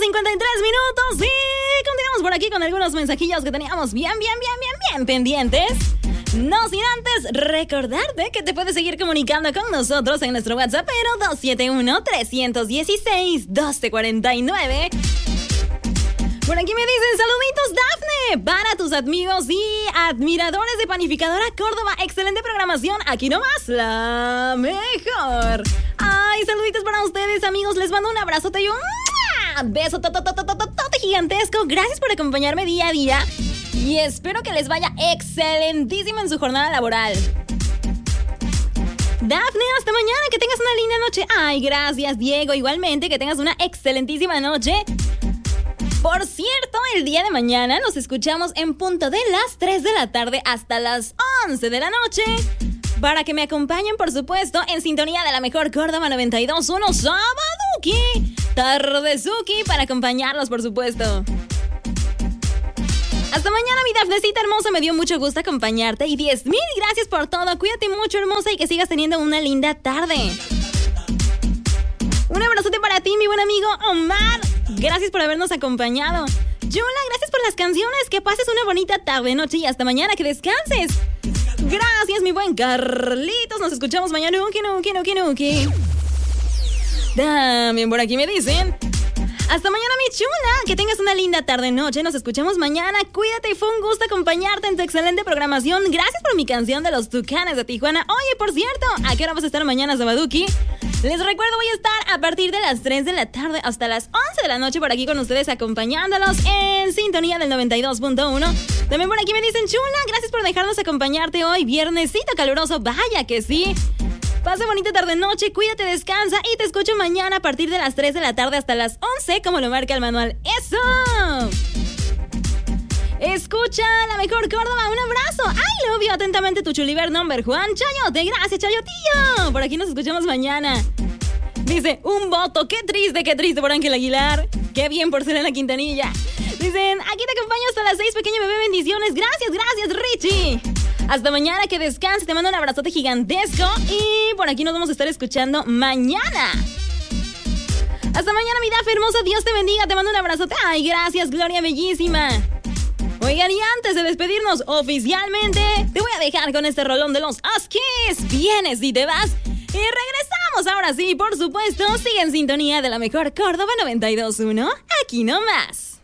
53 minutos y continuamos por aquí con algunos mensajillos que teníamos bien pendientes. No sin antes recordarte que te puedes seguir comunicando con nosotros en nuestro WhatsApp, pero 271-316-1249. Por aquí me dicen, saluditos Dafne, para tus amigos y admiradores de Panificadora Córdoba. Excelente programación, aquí nomás la mejor. Ay, saluditos para ustedes, amigos, les mando un abrazote y un beso gigantesco. Gracias por acompañarme día a día y espero que les vaya excelentísimo en su jornada laboral. Dafne, hasta mañana, que tengas una linda noche. Ay, gracias, Diego, igualmente, que tengas una excelentísima noche. Por cierto, el día de mañana nos escuchamos en punto de las 3 de la tarde hasta las 11 de la noche. Para que me acompañen, por supuesto, en sintonía de la mejor Córdoba 92.1 Sabaduki Tardezuki, para acompañarlos, por supuesto. Hasta mañana, mi Dafnecita hermosa, me dio mucho gusto acompañarte y 10,000 gracias por todo. Cuídate mucho, hermosa, y que sigas teniendo una linda tarde. Un abrazote para ti, mi buen amigo Omar. Gracias por habernos acompañado. Yula, gracias por las canciones. Que pases una bonita tarde, noche y hasta mañana, que descanses. Gracias, mi buen Carlitos. Nos escuchamos mañana. Nuki. También por aquí me dicen, hasta mañana, mi chula. Que tengas una linda tarde, noche. Nos escuchamos mañana. Cuídate y fue un gusto acompañarte en tu excelente programación. Gracias por mi canción de los Tucanes de Tijuana. Oye, por cierto, ¿a qué hora vas a estar mañana, Sabaduki? Les recuerdo, voy a estar a partir de las 3 de la tarde hasta las 11 de la noche por aquí con ustedes, acompañándolos en sintonía del 92.1. También por aquí me dicen, chula, gracias por dejarnos acompañarte hoy, viernesito caluroso, vaya que sí. Pasa bonita tarde-noche, cuídate, descansa y te escucho mañana a partir de las 3 de la tarde hasta las 11, como lo marca el manual. ¡Eso! Escucha la mejor Córdoba, un abrazo. I love you, atentamente tu chuliver number Juan Chayote. Gracias, Chayotillo. Por aquí nos escuchamos mañana. Dice, un voto, qué triste por Ángel Aguilar. Qué bien por Selena Quintanilla. Dicen, aquí te acompaño hasta las 6, pequeño bebé, bendiciones. Gracias, Richie. Hasta mañana, que descanses, te mando un abrazote gigantesco. Y por aquí nos vamos a estar escuchando mañana. Hasta mañana, mi Daf hermosa, Dios te bendiga, te mando un abrazote. Ay, gracias, Gloria bellísima. Oigan, y antes de despedirnos oficialmente, te voy a dejar con este rolón de los Huskies. Vienes y te vas. Y regresamos ahora sí, por supuesto. Sigue en sintonía de la mejor Córdoba 92.1. Aquí nomás.